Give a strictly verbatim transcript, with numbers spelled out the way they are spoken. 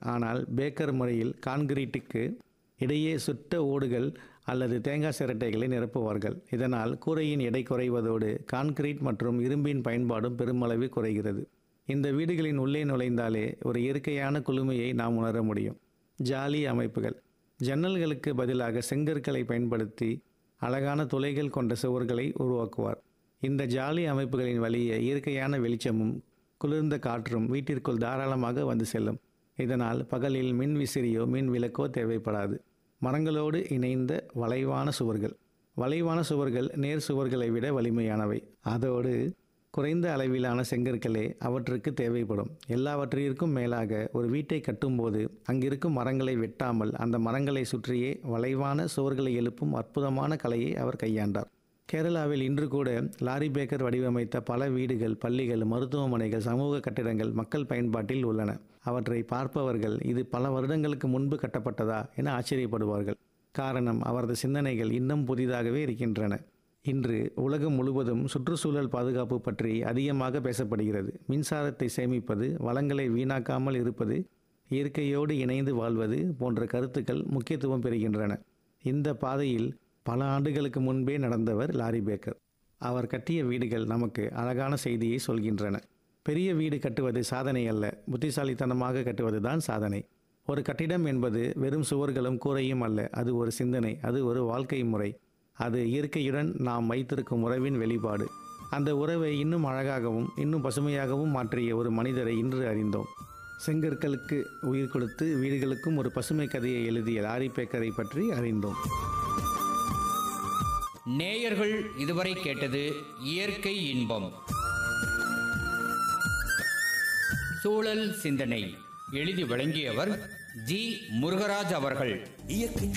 ஆனால் பேக்கர் முறையில் கான்கிரீட்டுக்கு இடையே சுட்ட ஓடுகள் அல்லது தேங்காய் சிரட்டைகளை நிரப்புவார்கள். இதனால் கூரையின் எடை குறைவதோடு கான்கிரீட் மற்றும் இரும்பின் பயன்பாடும் பெருமளவு குறைகிறது. இந்த வீடுகளின் உள்ளே நுழைந்தாலே ஒரு இயற்கையான குளுமையை நாம் உணர முடியும். ஜாலி அமைப்புகள். ஜன்னல்களுக்கு பதிலாக செங்கற்களை பயன்படுத்தி அழகான துளைகள் கொண்ட சுவர்களை உருவாக்குவார். இந்த ஜாலி அமைப்புகளின் வழியே இயற்கையான வெளிச்சமும் குளிர்ந்த காற்றும் வீட்டிற்குள் தாராளமாக வந்து செல்லும். இதனால் பகலில் மின் விசிறியோ மின் விளக்கோ தேவைப்படாது. மரங்களோடு இணைந்த வளைவான சுவர்கள். வளைவான சுவர்கள் நேர் சுவர்களை விட வலிமையானவை. அதோடு குறைந்த அளவிலான செங்கற்களே அவற்றுக்கு தேவைப்படும். எல்லாவற்றிற்கும் மேலாக ஒரு வீட்டை கட்டும்போது அங்கிருக்கும் மரங்களை வெட்டாமல் அந்த மரங்களை சுற்றியே வளைவான சுவர்களை எழுப்பும் அற்புதமான கலையை அவர் கையாண்டார். கேரளாவில் இன்று கூட லாரி பேக்கர் வடிவமைத்த பல வீடுகள், பள்ளிகள், மருத்துவமனைகள், சமூக கட்டிடங்கள் மக்கள் பயன்பாட்டில் உள்ளன. அவற்றை பார்ப்பவர்கள் இது பல வருடங்களுக்கு முன்பு கட்டப்பட்டதா என ஆச்சரியப்படுவார்கள். காரணம், அவரது சிந்தனைகள் இன்னும் புதிதாகவே இருக்கின்றன. இன்று உலகம் முழுவதும் சுற்றுச்சூழல் பாதுகாப்பு பற்றி அதிகமாக பேசப்படுகிறது. மின்சாரத்தை சேமிப்பது, வளங்களை வீணாக்காமல் இருப்பது, இயற்கையோடு இணைந்து வாழ்வது போன்ற கருத்துக்கள் முக்கியத்துவம் பெறுகின்றன. இந்த பாதையில் பல ஆண்டுகளுக்கு முன்பே நடந்தவர் லாரி பேக்கர். அவர் கட்டிய வீடுகள் நமக்கு அழகான செய்தியை சொல்கின்றன. பெரிய வீடு கட்டுவது சாதனை அல்ல, புத்திசாலித்தனமாக கட்டுவது தான் சாதனை. ஒரு கட்டிடம் என்பது வெறும் சுவர்களும் கூரையும் அல்ல, அது ஒரு சிந்தனை, அது ஒரு வாழ்க்கை முறை, அது இயற்கையுடன் நாம் வைத்திருக்கும் உறவின் வெளிப்பாடு. அந்த உறவை இன்னும் அழகாகவும் இன்னும் பசுமையாகவும் மாற்றிய ஒரு மனிதரை இன்று அறிந்தோம். செங்கற்களுக்கு உயிர் கொடுத்து வீடுகளுக்கும் ஒரு பசுமை கதையை எழுதிய லாரி பேக்கரை பற்றி அறிந்தோம். நேயர்கள் இதுவரை கேட்டது இயற்கை இன்பம், சூழல் சிந்தனை. எழுதி வழங்கியவர் ஜி முருகராஜ் அவர்கள். இயற்கை